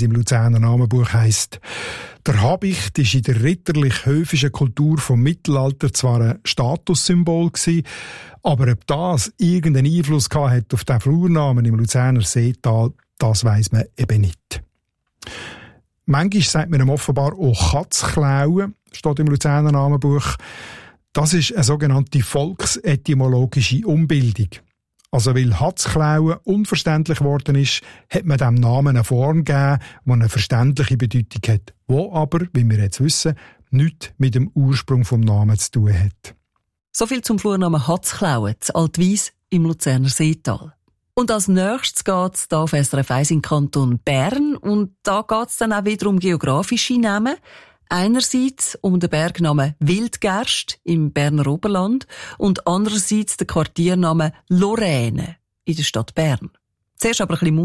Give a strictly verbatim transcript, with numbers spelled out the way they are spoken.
es im Luzerner Namenbuch heisst. Der Habicht war in der ritterlich-höfischen Kultur vom Mittelalter zwar ein Statussymbol gewesen, aber ob das irgendeinen Einfluss gehabt hat auf den Flurnamen im Luzerner Seetal, das weiss man eben nicht. Manchmal sagt man ihm offenbar auch Katzklauen, steht im Luzerner Namenbuch. Das ist eine sogenannte volksetymologische Umbildung. Also weil Hatzklauen unverständlich geworden ist, hat man dem Namen eine Form gegeben, die eine verständliche Bedeutung hat, die aber, wie wir jetzt wissen, nichts mit dem Ursprung vom Namen zu tun hat. So viel zum Flurnamen Hatzklauen, zu Altwies im Luzerner Seetal. Und als nächstes geht es hier auf S R F eins in Kanton Bern und da geht es dann auch wieder um geografische Namen. Einerseits um den Bergnamen Wildgerst im Berner Oberland und andererseits den Quartiernamen Lorraine in der Stadt Bern. Zuerst aber ein bisschen